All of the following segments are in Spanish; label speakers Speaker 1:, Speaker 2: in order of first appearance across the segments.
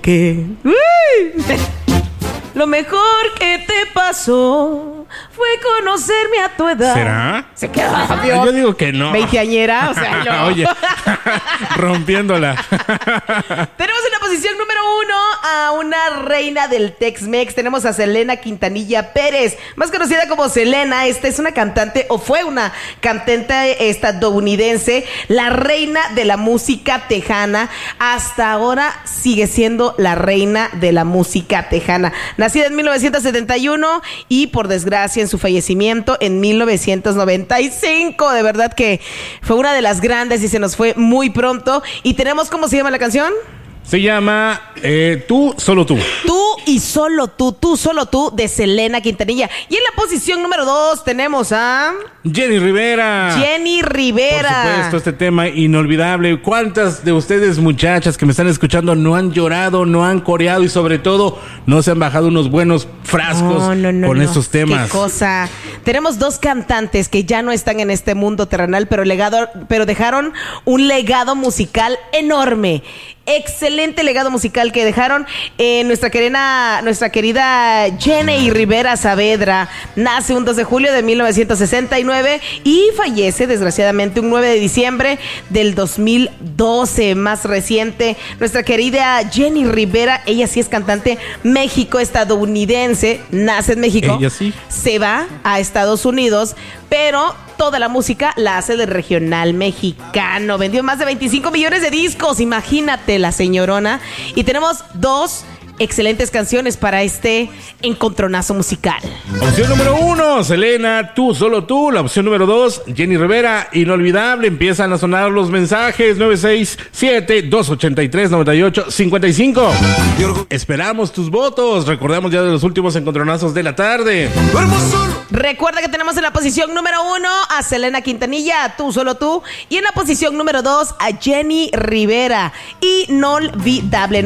Speaker 1: que lo mejor que te pasó fue conocerme a tu edad.
Speaker 2: ¿Será?
Speaker 1: Se quedó. Yo
Speaker 2: digo que no.
Speaker 1: Veinteañera, o sea, no.
Speaker 2: Oye, rompiéndola.
Speaker 1: Tenemos en la posición número 1 a una reina del Tex-Mex. Tenemos a Selena Quintanilla Pérez, más conocida como Selena. Esta es una cantante, o fue una cantante estadounidense, la reina de la música tejana. Hasta ahora sigue siendo la reina de la música tejana. Nacida en 1971 y por desgracia en su fallecimiento en 1995. De verdad que fue una de las grandes y se nos fue muy pronto. Y tenemos, ¿cómo se llama la canción?
Speaker 2: Se llama Tú, Solo Tú.
Speaker 1: Tú y Solo Tú, Solo Tú, de Selena Quintanilla. Y en la posición número 2 tenemos a...
Speaker 2: Jenny Rivera.
Speaker 1: Jenny Rivera.
Speaker 2: Por supuesto, este tema inolvidable. ¿Cuántas de ustedes, muchachas que me están escuchando, no han llorado, no han coreado y sobre todo no se han bajado unos buenos frascos con estos temas?
Speaker 1: Qué cosa. Tenemos dos cantantes que ya no están en este mundo terrenal, pero dejaron un legado musical enorme. Excelente legado musical que dejaron. Nuestra querida Jenny Rivera Saavedra nace un 2 de julio de 1969 y fallece desgraciadamente un 9 de diciembre del 2012, más reciente. Nuestra querida Jenny Rivera, ella sí es cantante México-estadounidense, nace en México,
Speaker 2: ella sí.
Speaker 1: Se va a Estados Unidos, pero toda la música la hace del regional mexicano. Vendió más de 25 millones de discos, imagínate la señorona. Y tenemos dos excelentes canciones para este encontronazo musical.
Speaker 2: Opción número 1, Selena, Tú, Solo Tú. La opción número 2, Jenny Rivera, Inolvidable. Empiezan a sonar los mensajes 967-283-9855. Esperamos tus votos. Recordamos ya de los últimos encontronazos de la tarde.
Speaker 1: Recuerda que tenemos en la posición número 1 a Selena Quintanilla, Tú, Solo Tú. Y en la posición número 2 a Jenny Rivera, Inolvidable.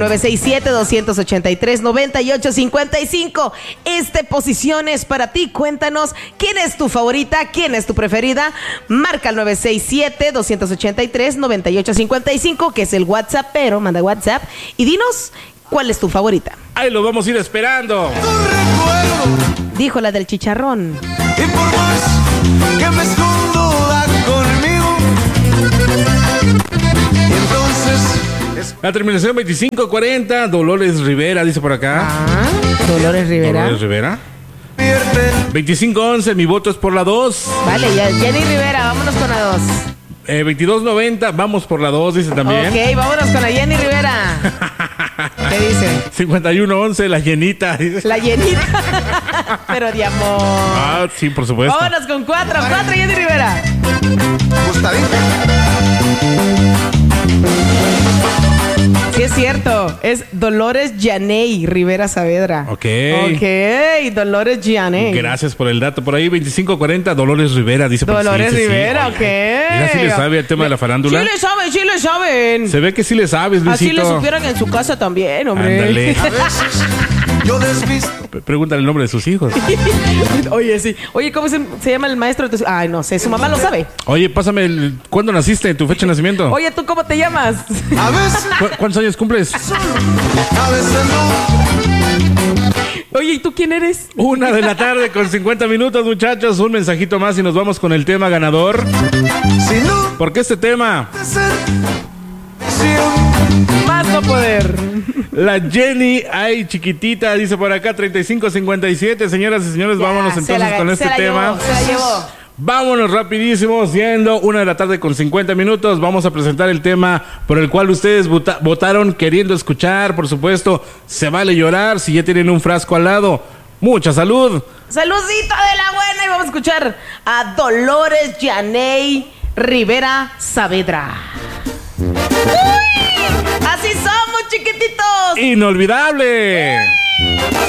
Speaker 1: 967-283-9855. Posición es para ti. Cuéntanos quién es tu favorita, quién es tu preferida. Marca el 967-283-9855, que es el WhatsApp, pero manda WhatsApp y dinos cuál es tu favorita.
Speaker 2: Ahí lo vamos a ir esperando.
Speaker 1: Dijo la del chicharrón.
Speaker 3: Y por más que me escondo, da conmigo. Y entonces...
Speaker 2: La terminación 2540, Dolores Rivera, dice por acá.
Speaker 1: Dolores Rivera.
Speaker 2: Dolores Rivera. 2511, mi voto es por la 2.
Speaker 1: Vale, ya, Jenny Rivera, vámonos con la 2.
Speaker 2: 2290, vamos por la 2, dice también.
Speaker 1: Ok, vámonos con la Jenny Rivera. ¿Qué dice?
Speaker 2: 5111, la llenita.
Speaker 1: La llenita. Pero de amor.
Speaker 2: Ah, sí, por supuesto.
Speaker 1: Vámonos con 4 Jenny Rivera.
Speaker 3: Gustadito.
Speaker 1: Sí, es cierto. Es Dolores Yaney Rivera Saavedra.
Speaker 2: Ok,
Speaker 1: Dolores Yaney.
Speaker 2: Gracias por el dato. Por ahí 2540, Dolores Rivera, dice por
Speaker 1: Dolores Rivera,
Speaker 2: sí.
Speaker 1: ok.
Speaker 2: Mira, sí le sabe el tema de la farándula.
Speaker 1: Sí le saben.
Speaker 2: Se ve que sí le sabes, Luisito.
Speaker 1: Así le supieran en su casa también, hombre.
Speaker 2: Ándale.
Speaker 3: A veces yo desvisto.
Speaker 2: Pregúntale el nombre de sus hijos.
Speaker 1: Oye, sí. Oye, ¿cómo se llama el maestro de tus... Ay, no sé, su mamá lo sabe.
Speaker 2: Oye, pásame ¿cuándo naciste? ¿Tu fecha de nacimiento?
Speaker 1: Oye, ¿tú cómo te llamas?
Speaker 3: A veces
Speaker 2: ¿Cuántos años cumples?
Speaker 3: a veces no.
Speaker 1: Oye, ¿y tú quién eres?
Speaker 2: 1:00 con 50 minutos, muchachos. Un mensajito más y nos vamos con el tema ganador.
Speaker 3: Si no,
Speaker 2: ¿Por qué este tema?
Speaker 3: de ser
Speaker 1: Más no poder.
Speaker 2: La Jenny, ay, chiquitita, dice por acá 3557. Señoras y señores, vámonos entonces con este tema.
Speaker 1: Se la llevó.
Speaker 2: Vámonos rapidísimo, siendo 1:00 con 50 minutos. Vamos a presentar el tema por el cual ustedes votaron queriendo escuchar. Por supuesto, se vale llorar si ya tienen un frasco al lado. ¡Mucha salud!
Speaker 1: Saludcita de la buena. Y vamos a escuchar a Dolores Yaney Rivera Saavedra. ¡Uy! Así somos, chiquititos.
Speaker 2: ¡Inolvidable!